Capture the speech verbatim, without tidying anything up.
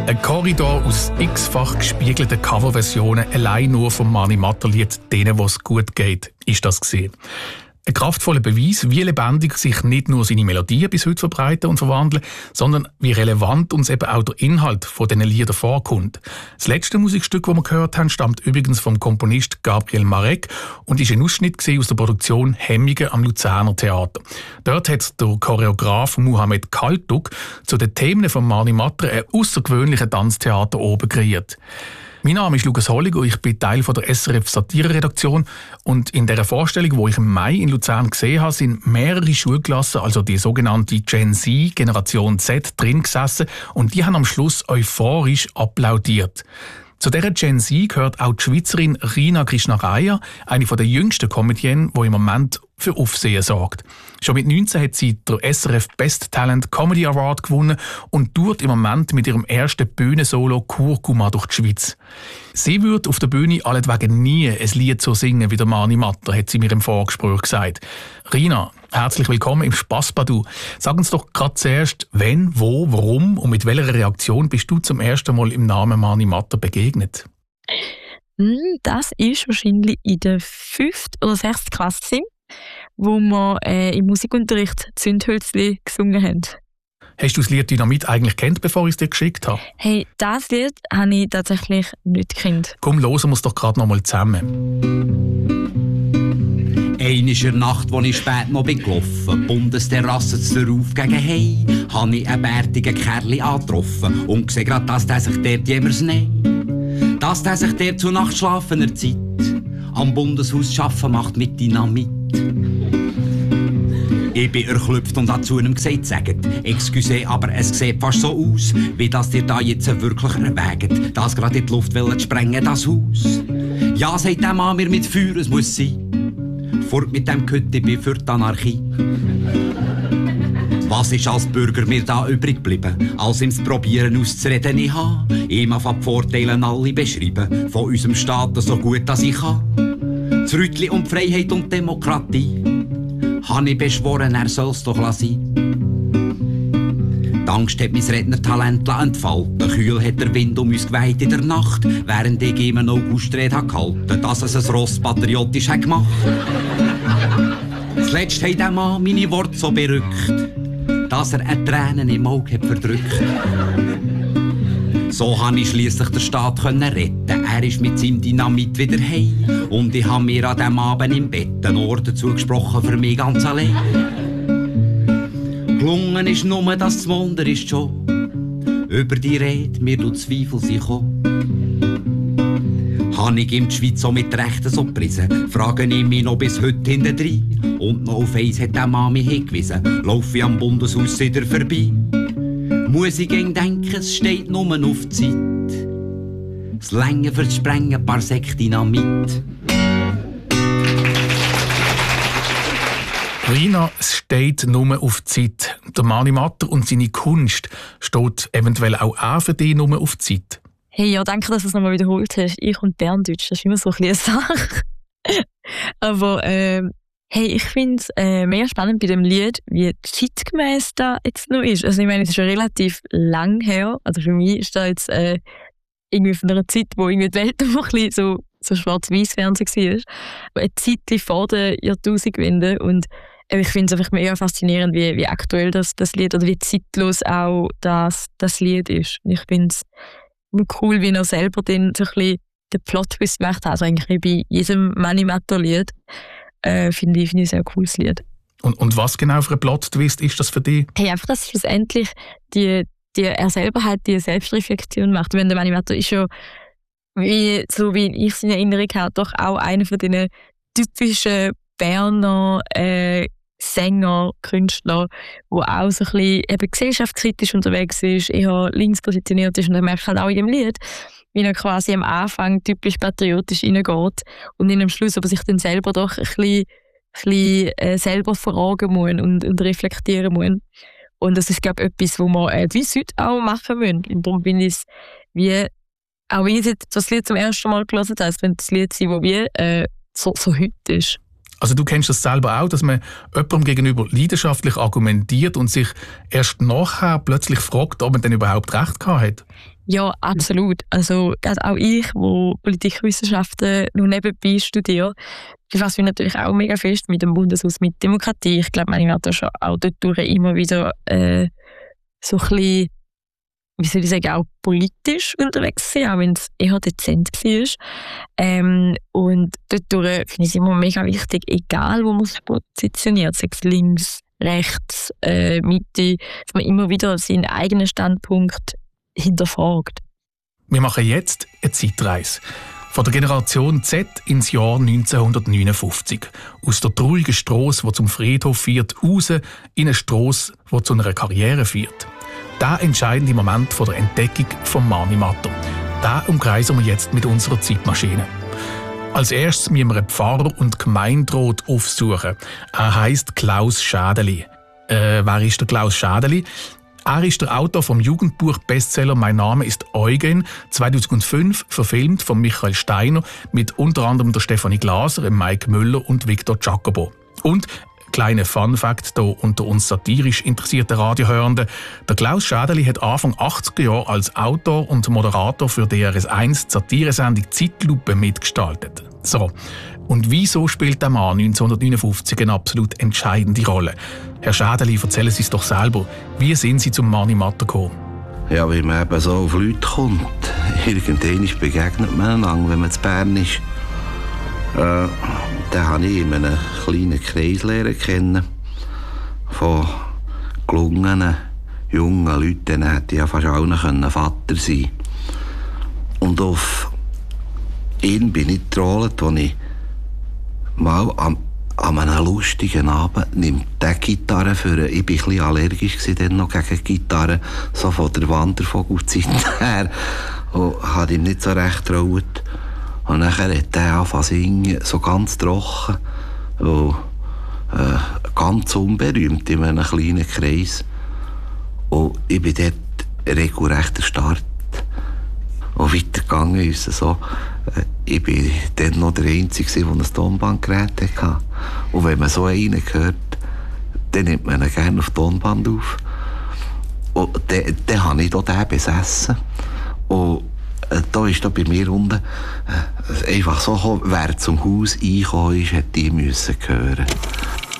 Ein Korridor aus x-fach gespiegelten Coverversionen allein nur vom Mani Matter-Lied «Denen, wo's gut geht», ist das gewesen. Ein kraftvoller Beweis, wie lebendig sich nicht nur seine Melodien bis heute verbreiten und verwandeln, sondern wie relevant uns eben auch der Inhalt von diesen Liedern vorkommt. Das letzte Musikstück, das wir gehört haben, stammt übrigens vom Komponist Gabriel Marek und ist ein Ausschnitt aus der Produktion «Hemmige» am Luzerner Theater. Dort hat der Choreograf Muhammed Kaltuk zu den Themen von Mani Matter ein außergewöhnliches Tanztheater oben kreiert. Mein Name ist Lukas Holliger, ich bin Teil von der S R F-Satire-Redaktion und in dieser Vorstellung, die ich im Mai in Luzern gesehen habe, sind mehrere Schulklassen, also die sogenannte Gen Z, Generation Z, drin gesessen und die haben am Schluss euphorisch applaudiert. Zu dieser Gen Z gehört auch die Schweizerin Rina Krishnaraya, eine der jüngsten Comedienne, die im Moment für Aufsehen sorgt. Schon mit neunzehn hat sie den S R F Best Talent Comedy Award gewonnen und tourt im Moment mit ihrem ersten Bühnensolo Kurkuma durch die Schweiz. Sie würde auf der Bühne allentwegen nie ein Lied so singen wie der Mani Matter, hat sie mir im Vorgespräch gesagt. Rina, herzlich willkommen im Spassbadu. Sag uns doch gerade zuerst, wenn, wo, warum und mit welcher Reaktion bist du zum ersten Mal im Namen Mani Matter begegnet? Das ist wahrscheinlich in der fünften oder sechsten Klasse, wo wir äh, im Musikunterricht «Zündhölzli» gesungen haben. Hast du das Lied «Dynamit» eigentlich kennt, bevor ich es dir geschickt habe? Hey, das Lied habe ich tatsächlich nicht gekannt. Komm, hören wir es doch gerade noch mal zusammen. Eine ist in der Nacht, als ich spät noch bin gelaufen, Bundesterrasse zu Rauf gegen Hei, habe ich einen bärtigen Kerli angetroffen und gesehen grad, dass der sich dort jemals nein, dass der sich dort zu nachtschlafener Zeit am Bundeshaus arbeiten macht mit Dynamit. Ich bin erklüpft und habe zu ihm gesagt, sagt, excuse, aber es sieht fast so aus, wie dass ihr da jetzt wirklich erwägt, das gerade in die Luft wollen sprengen, das Haus. Ja, sagt der Mann mir mit Feuer, es muss sein. Fort mit dem Kütti, bin für die Anarchie. Was ist als Bürger mir da übrig geblieben, als ihm das Probieren auszureden ich habe? Ihm auf die Vorteile alle beschreiben, von unserem Staat so gut als ich kann. Das Rütli und Freiheit und Demokratie, habe ich beschworen, er soll's doch lassen. Die Angst hat mein Rednertalent entfalten. Kühl hat der Wind um uns geweht in der Nacht, während ich ihm eine Augustrede gehalten, dass es ein Ross patriotisch hat gemacht. Zuletzt hat der Mann meine Worte so berückt, dass er eine Tränen im Auge hat verdrückt. So konnte ich schliesslich den Staat retten. Er ist mit seinem Dynamit wieder heim. Und ich habe mir an diesem Abend im Bett einen Ort dazu gesprochen, für mich ganz allein. Gelungen ist nur, dass das Wunder ist schon. Über die Rede mir du Zweifel sie kommen. Habe ich ihm die Schweiz so mit Rechten so gepriesen, frage ich mich noch bis heute hintendrein. Und noch auf eins hat der Mann mich hingewiesen, laufe ich am Bundeshaus wieder vorbei. Muss ich gegen denken, es steht nur auf Zeit. Das Länge für das Sprengen, paar Säcke Dynamit. Rina, es steht nur auf Zeit. Der Mani Matter und seine Kunst steht eventuell auch, auch für dich nur auf Zeit. Hey, ja, danke, dass du es nochmal wiederholt hast. Ich und Berndeutsch, das ist immer so ein bisschen eine Sache. Aber ähm, hey, ich finde es äh, mehr spannend bei dem Lied, wie zeitgemäß da jetzt noch ist. Also ich meine, es ist schon relativ lang her. Also für mich ist da jetzt äh, irgendwie von einer Zeit, wo irgendwie die Welt noch ein bisschen so, so schwarz-weiß-Fernsehen war. Eine Zeit vor der Jahrtausendwende. Und äh, ich finde es einfach mega faszinierend, wie, wie aktuell das, das Lied oder wie zeitlos auch das, das Lied ist. Und ich finde es cool, wie er selber den, so ein bisschen den Plot-Twist gemacht hat. Also eigentlich bei jedem Mani Matter-Lied. Äh, finde ich, find ich ein sehr cooles Lied. Und, und was genau für ein Plot-Twist ist das für dich? Hey, einfach, dass schlussendlich die, die, er selber halt die Selbstreflexion macht. Wenn der Mani Matter ist ja, wie, so wie ich es in Erinnerung habe, doch auch einer von diesen typischen Berner äh, Sänger, Künstler, der auch so ein bisschen eben gesellschaftskritisch unterwegs ist, eher links positioniert ist. Und dann merkt halt auch in dem Lied, wie er quasi am Anfang typisch patriotisch reingeht und in am Schluss aber sich dann selber doch ein bisschen, ein bisschen äh, selber fragen muss und, und reflektieren muss. Und das ist, glaube ich, etwas, was wir äh, bis heute auch machen müssen. Und darum bin ich es, wie, auch wenn ich das Lied zum ersten Mal gelesen habe, es könnte das Lied sein, das wie äh, so, so heute ist. Also du kennst das selber auch, dass man jemandem gegenüber leidenschaftlich argumentiert und sich erst nachher plötzlich fragt, ob man denn überhaupt recht gehabt hat? Ja, absolut. Also gerade auch ich, wo Politikwissenschaften noch nebenbei studiere, befasse mich natürlich auch mega fest mit dem Bundeshaus, mit Demokratie. Ich glaube, meine Mutter schon auch dort immer wieder äh, so ein bisschen, wie soll ich sagen, auch politisch unterwegs sein, auch wenn es eher dezent war. Ähm, und dort finde ich es immer mega wichtig, egal wo man sich positioniert, sei es links, rechts, äh, Mitte, dass man immer wieder seinen eigenen Standpunkt hinterfragt. Wir machen jetzt eine Zeitreise. Von der Generation Z ins Jahr neunzehnhundertneunundfünfzig. Aus der traurigen Strasse, die zum Friedhof führt, raus in eine Strasse, die zu einer Karriere führt. Der entscheidende Moment von der Entdeckung von Mani Matter. Den umkreisen wir jetzt mit unserer Zeitmaschine. Als erstes müssen wir einen Pfarrer und Gemeinderat aufsuchen. Er heisst Klaus Schädeli. Äh, wer ist der Klaus Schädeli? Er ist der Autor vom Jugendbuch-Bestseller «Mein Name ist Eugen», zweitausendfünf verfilmt von Michael Steiner mit unter anderem der Stefanie Glaser, Mike Müller und Victor Giacobo. Und kleiner Fun-Fact hier unter uns satirisch interessierten Radiohörenden: Der Klaus Schädeli hat Anfang achtziger Jahre als Autor und Moderator für D R S eins die Satiresendung «Zeitlupe» mitgestaltet. So, und wieso spielt der Mann neunzehnhundertneunundfünfzig eine absolut entscheidende Rolle? Herr Schädeli, erzählen Sie es doch selber. Wie sind Sie zum Mani Matter gekommen? Ja, wie man eben so auf Leute kommt. Irgendwann begegnet man einander, wenn man zu Bern ist. Äh, dann habe ich in einem kleinen Kreis lernen kennen. Von gelungenen, jungen Leuten. Dann hätte ich ja fast allen Vater sein können. Und auf ihn bin ich getrollt, als ich mal am An einem lustigen Abend nimmt der Gitarre für. Ich war ein bisschen allergisch dann noch gegen Gitarre, so von der Wandervogelzeit her. Und hat ihm nicht so recht getraut. Und dann hat er angefangen zu singen, so ganz trocken. Und, äh, ganz unberühmt in einem kleinen Kreis. Und ich bin dort regelrecht erstarrt. Und weitergegangen ist es so. Ich war dann noch der Einzige, der ein Tonbandgerät hatte. Und wenn man so einen hört, dann nimmt man ihn gerne auf die Tonband auf. Und dann, dann habe ich den besessen. Und äh, da ist da bei mir unten äh, einfach so gekommen, wer zum Haus reingekommen ist, hätte die müssen hören.